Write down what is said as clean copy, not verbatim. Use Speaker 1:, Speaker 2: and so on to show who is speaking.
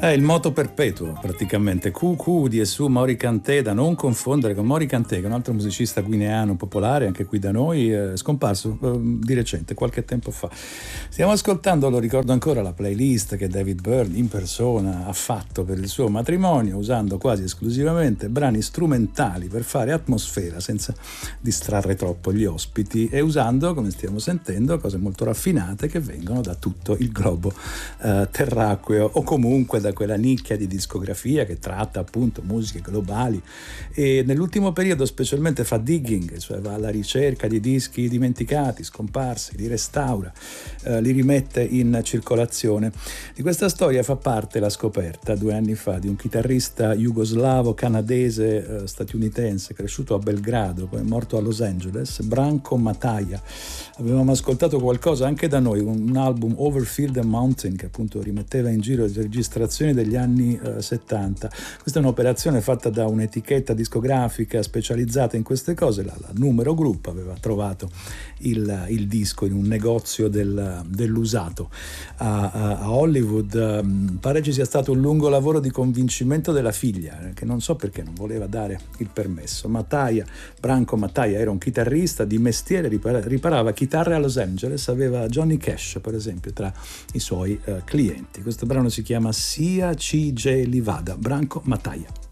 Speaker 1: È il moto perpetuo, praticamente. QQ di Esu Mori Kanté, da non confondere con Mori Kanté, che è un altro musicista guineano popolare, anche qui da noi, scomparso di recente, qualche tempo fa. Stiamo ascoltando, lo ricordo ancora, la playlist che David Byrne in persona ha fatto per il suo matrimonio, usando quasi esclusivamente brani strumentali per fare atmosfera, senza distrarre troppo gli ospiti, e usando, come stiamo sentendo, cose molto raffinate che vengono da tutto il globo terracqueo, o comunque da quella nicchia di discografia che tratta appunto musiche globali, e nell'ultimo periodo specialmente fa digging, cioè va alla ricerca di dischi dimenticati, scomparsi, li restaura, li rimette in circolazione. Di questa storia fa parte la scoperta 2 anni fa di un chitarrista jugoslavo canadese statunitense, cresciuto a Belgrado, poi morto a Los Angeles, Branko Mataja. Avevamo ascoltato qualcosa anche da noi, un album, Overfield and Mountain, che appunto rimetteva in giro le registrazioni degli anni 70. Questa è un'operazione fatta da un'etichetta discografica specializzata in queste cose. La Numero Group aveva trovato il disco in un negozio dell'usato a Hollywood. Pare ci sia stato un lungo lavoro di convincimento della figlia, che non so perché non voleva dare il permesso. Branko Mataja era un chitarrista di mestiere, riparava chitarre a Los Angeles, aveva Johnny Cash per esempio tra i suoi clienti. Questo brano si chiama Sia CJ Livada, Branko Mataja.